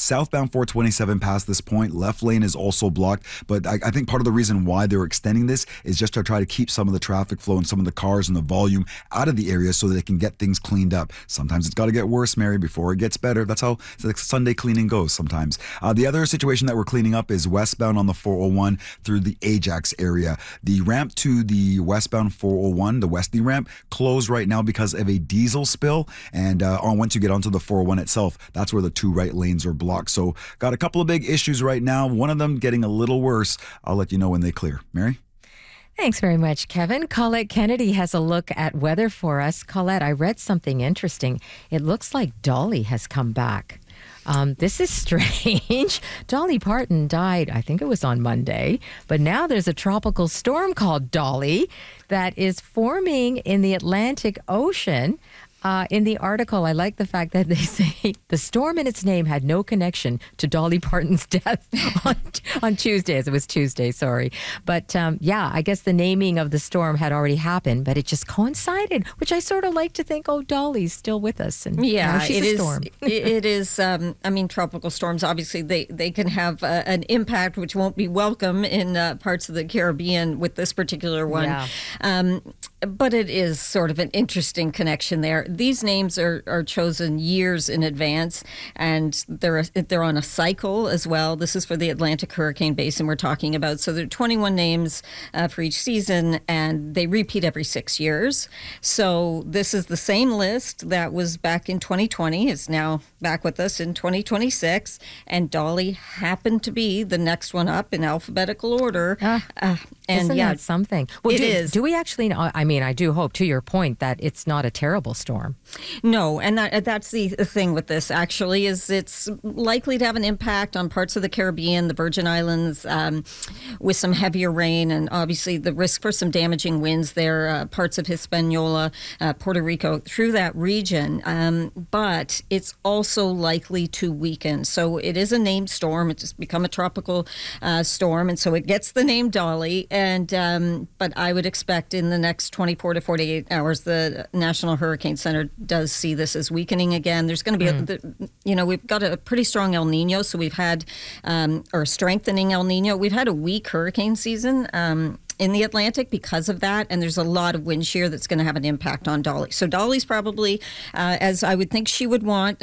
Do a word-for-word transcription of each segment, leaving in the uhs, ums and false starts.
Southbound four twenty-seven past this point, left lane is also blocked. But I, I think part of the reason why they're extending this is just to try to keep some of the traffic flow and some of the cars and the volume out of the area so that they can get things cleaned up. Sometimes it's got to get worse, Mary, before it gets better. That's how the Sunday cleaning goes sometimes. Uh, the other situation that we're cleaning up is westbound on the four oh one through the Ajax area. The ramp to the westbound four oh one, the Westy ramp, closed right now because of a diesel spill. And uh, once you get onto the four oh one itself, that's where the two right lanes are blocked. So got a couple of big issues right now. One of them getting a little worse. I'll let you know when they clear. Mary? Thanks very much, Kevin. Colette Kennedy has a look at weather for us. Colette, I read something interesting. It looks like Dolly has come back. Um, this is strange. Dolly Parton died, I think it was on Monday, but now there's a tropical storm called Dolly that is forming in the Atlantic Ocean. Uh, in the article, I like the fact that they say the storm in its name had no connection to Dolly Parton's death on, on Tuesday, as it was Tuesday, sorry. But um, yeah, I guess the naming of the storm had already happened, but it just coincided, which I sort of like to think, oh, Dolly's still with us. And yeah, she's it a is, storm. it is, um, I mean, tropical storms, obviously, they, they can have uh, an impact which won't be welcome in uh, parts of the Caribbean with this particular one. Yeah. Um, but it is sort of an interesting connection there. These names are, are chosen years in advance, and they're they're on a cycle as well. This is for the Atlantic Hurricane Basin we're talking about. So there are twenty-one names uh, for each season, and they repeat every six years. So this is the same list that was back in twenty twenty, is now back with us in twenty twenty-six, and Dolly happened to be the next one up in alphabetical order. Ah, uh, and isn't yeah, that something? Well, it do, is. Do we actually know? I mean, I do hope, to your point, that it's not a terrible storm. No, and that, that's the thing with this, actually, is it's likely to have an impact on parts of the Caribbean, the Virgin Islands, um, with some heavier rain, and obviously the risk for some damaging winds there, uh, parts of Hispaniola, uh, Puerto Rico, through that region. Um, but it's also likely to weaken. So it is a named storm. It's just become a tropical uh, storm, and so it gets the name Dolly. And um, but I would expect in the next twenty-four to forty-eight hours, the National Hurricane Center does see this as weakening again. There's going to be, mm. a, the, you know, we've got a pretty strong El Nino, so we've had, um, or a strengthening El Nino. We've had a weak hurricane season um, in the Atlantic because of that, and there's a lot of wind shear that's going to have an impact on Dolly. So Dolly's probably, uh, as I would think she would want,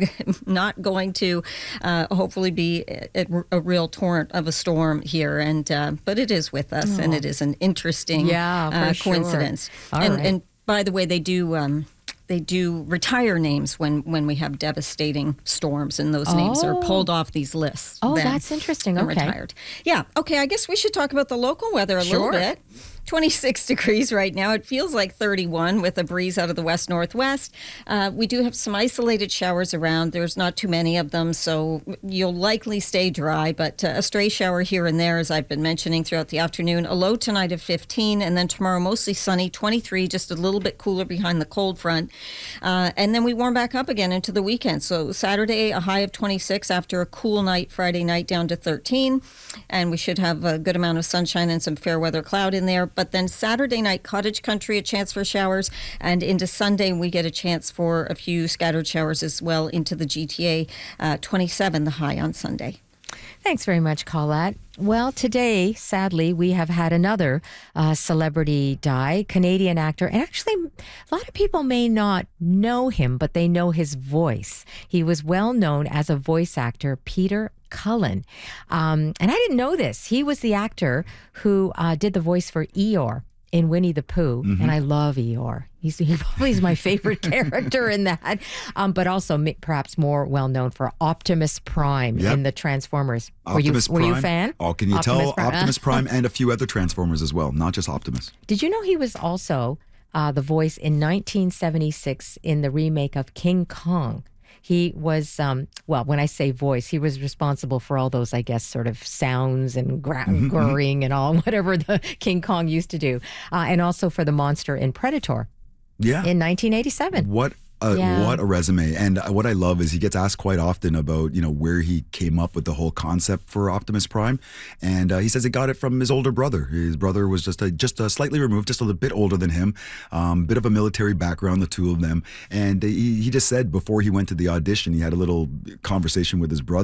not going to uh, hopefully be a, a real torrent of a storm here. And uh, but it is with us, oh. and it is an interesting yeah, uh, sure. coincidence. All and, right. and by the way, they do. Um, They do retire names when, when we have devastating storms, and those oh. names are pulled off these lists. Oh, that's interesting. Okay. Retired. Yeah. Okay. I guess we should talk about the local weather a sure. little bit. twenty-six degrees right now. It feels like thirty-one with a breeze out of the west-northwest. Uh, we do have some isolated showers around. There's not too many of them, so you'll likely stay dry, but uh, a stray shower here and there, as I've been mentioning throughout the afternoon. A low tonight of fifteen, and then tomorrow mostly sunny, twenty-three, just a little bit cooler behind the cold front. Uh, and then we warm back up again into the weekend. So Saturday, a high of twenty-six after a cool night. Friday night down to thirteen, and we should have a good amount of sunshine and some fair weather cloud in there. But then Saturday night, cottage country, a chance for showers. And into Sunday, we get a chance for a few scattered showers as well into the G T A. Uh, twenty-seven, the high on Sunday. Thanks very much, Colette. Well, today, sadly, we have had another uh, celebrity die, Canadian actor. And actually, a lot of people may not know him, but they know his voice. He was well known as a voice actor, Peter Cullen. Um, and I didn't know this. He was the actor who uh, did the voice for Eeyore in Winnie the Pooh, mm-hmm. and I love Eeyore. He's, he probably is my favorite character in that, um, but also perhaps more well-known for Optimus Prime yep. in the Transformers. Optimus were you, Prime. Were you a fan? Oh, can you Optimus tell? Prime. Optimus Prime and a few other Transformers as well, not just Optimus. Did you know he was also uh, the voice in nineteen seventy-six in the remake of King Kong? He was, um, well, when I say voice, he was responsible for all those, I guess, sort of sounds and gra- mm-hmm. grurring and all, whatever the King Kong used to do. Uh, and also for the monster in Predator. Yeah. In nineteen eighty-seven. What Uh, yeah. What a resume. And what I love is he gets asked quite often about, you know, where he came up with the whole concept for Optimus Prime. And uh, he says he got it from his older brother. His brother was just a, just a slightly removed, just a little bit older than him, um, bit of a military background, the two of them. And he, he just said before he went to the audition, he had a little conversation with his brother.